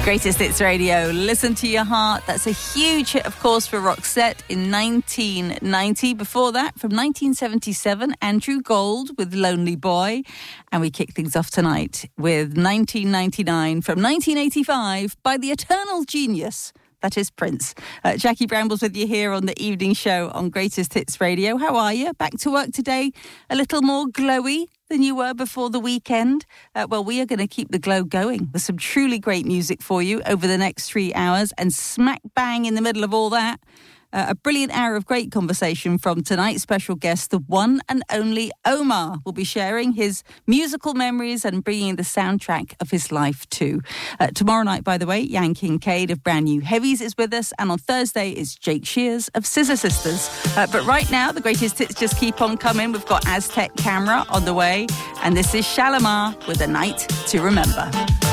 Greatest Hits Radio, Listen to Your Heart. That's a huge hit, of course, for Roxette in 1990. Before that, from 1977, Andrew Gold with Lonely Boy. And we kick things off tonight with 1999 from 1985 by the eternal genius, that is Prince. Jackie Brambles with you here on the evening show on Greatest Hits Radio. How are you? Back to work today, a little more glowy than you were before the weekend? Well, we are going to keep the glow going with some truly great music for you over the next 3 hours. And smack bang in the middle of all that, a brilliant hour of great conversation from tonight's special guest, the one and only Omar. Will be sharing his musical memories and bringing the soundtrack of his life too. Tomorrow night, by the way, Yan Kincaid of Brand New Heavies is with us. And on Thursday is Jake Shears of Scissor Sisters. But right now, the greatest hits just keep on coming. We've got Aztec Camera on the way. And this is Shalimar with A Night to Remember.